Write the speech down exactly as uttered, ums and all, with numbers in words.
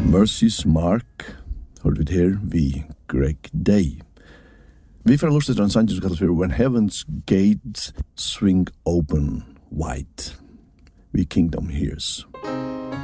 Mercy's Mark, hørte vi her, vi Greg Day. Vi får lyst til en sang som kalles for When Heaven's Gates Swing Open Wide. Vi Kingdom Hears.